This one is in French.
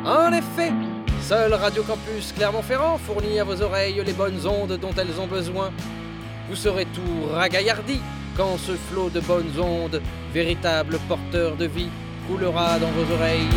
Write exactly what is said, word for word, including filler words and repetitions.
En effet, seul Radio Campus Clermont-Ferrand fournit à vos oreilles les bonnes ondes dont elles ont besoin. Vous serez tout ragaillardi quand ce flot de bonnes ondes, véritable porteur de vie, coulera dans vos oreilles.